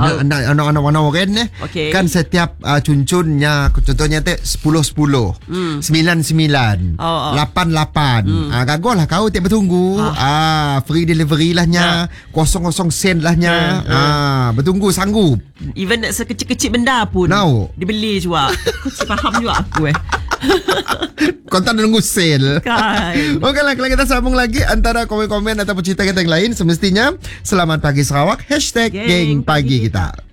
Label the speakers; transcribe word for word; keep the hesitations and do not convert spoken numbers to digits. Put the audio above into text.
Speaker 1: Oh.
Speaker 2: Anak-anak warna oranye eh.
Speaker 1: Okay.
Speaker 2: Kan setiap uh, cun-cunnya, contohnya teh sepuluh sepuluh,
Speaker 1: Hmm.
Speaker 2: sembilan sembilan,
Speaker 1: Oh, oh.
Speaker 2: lapan lapan.
Speaker 1: Hmm.
Speaker 2: Ah, gagal lah kau tiap bertunggu.
Speaker 1: Ah.
Speaker 2: Ah, free delivery lahnya, kosong kosong sen lahnya.
Speaker 1: Ah,
Speaker 2: Ah, bertunggu sanggup.
Speaker 1: Even nak sekecil-kecil benda pun
Speaker 2: Now.
Speaker 1: dibeli juga. Kau faham juga aku eh.
Speaker 2: Kau tak nunggu sale.
Speaker 1: Kan.
Speaker 2: Okeylah, kalau kita sambung lagi antara komen-komen ataupun cerita kita yang lain, semestinya selamat pagi Sarawak, hashtag
Speaker 1: Geng
Speaker 2: Geng Pagi
Speaker 1: Pagi
Speaker 2: kita.